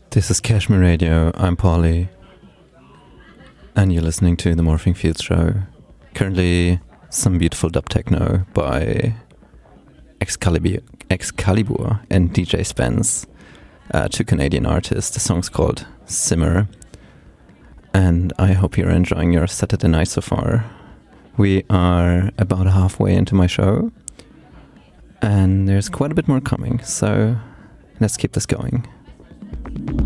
This is Cashmere Radio. I'm Polly, and you're listening to the Morphing Fields Show. Currently, some beautiful dub techno by Excalibur and DJ Spence, two Canadian artists. The song's called Simmer, and I hope you're enjoying your Saturday night so far. We are about halfway into my show, and there's quite a bit more coming, so let's keep this going.